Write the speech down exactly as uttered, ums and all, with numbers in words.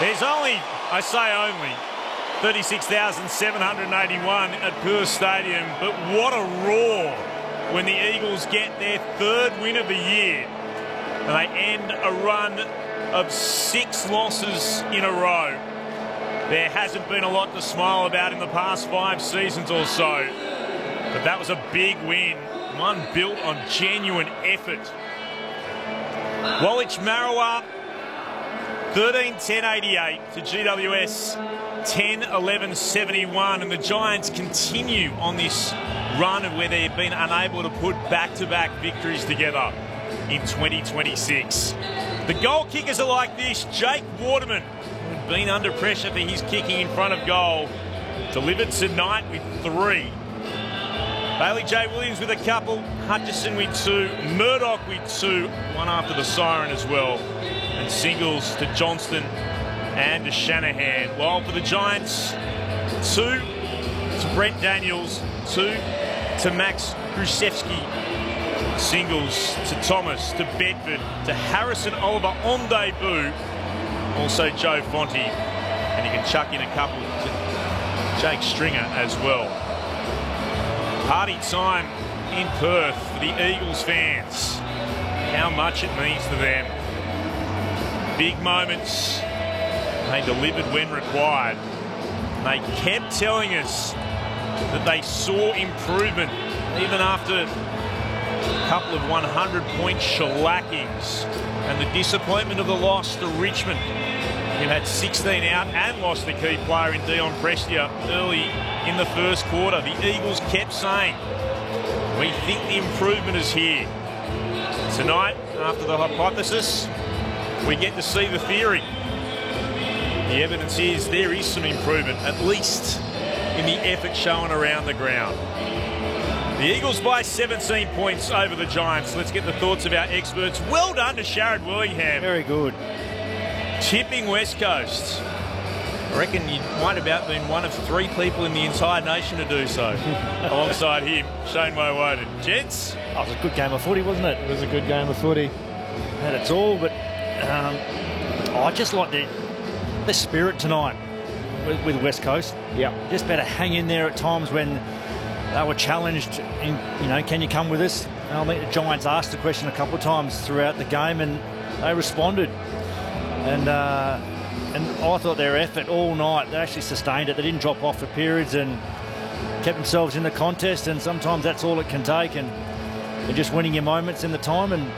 There's only, I say only, thirty-six thousand seven hundred eighty-one at Perth Stadium, but what a roar when the Eagles get their third win of the year. And they end a run of six losses in a row. There hasn't been a lot to smile about in the past five seasons or so, but that was a big win, one built on genuine effort. Woolwich Marooa, thirteen ten eighty-eight to G W S ten eleven seventy-one, and the Giants continue on this run of where they've been unable to put back-to-back victories together in twenty twenty-six. The goal kickers are like this. Jake Waterman, who'd been under pressure for his kicking in front of goal, delivered tonight with three. Bailey J. Williams with a couple, Hutchison with two, Murdoch with two, one after the siren as well, and singles to Johnston and to Shanahan. While for the Giants, two to Brent Daniels, two to Max Krusevsky, singles to Thomas, to Bedford, to Harrison Oliver on debut, also Joe Fonte, and you can chuck in a couple to Jake Stringer as well. Party time in Perth for the Eagles fans. How much it means to them. Big moments. They delivered when required. They kept telling us that they saw improvement even after a couple of hundred point shellackings and the disappointment of the loss to Richmond, who had sixteen out and lost the key player in Dion Prestia early in the first quarter. The Eagles kept saying, we think the improvement is here. Tonight, after the hypothesis, we get to see the theory. The evidence is there is some improvement, at least in the effort shown around the ground. The Eagles by seventeen points over the Giants. Let's get the thoughts of our experts. Well done to Sharrod Willingham. Very good. Tipping West Coast. I reckon you might have about been one of three people in the entire nation to do so. Alongside him, Shane Woewodin. Gents? Oh, it was a good game of footy, wasn't it? It was a good game of footy. Had its all, but um, oh, I just like the, the spirit tonight with, with West Coast. Yeah. Just better hang in there at times when they were challenged in, you know, can you come with us? And I think the Giants asked the question a couple of times throughout the game and they responded. And uh, and I thought their effort all night, they actually sustained it. They didn't drop off for periods and kept themselves in the contest, and sometimes that's all it can take, and they're just winning your moments in the time, and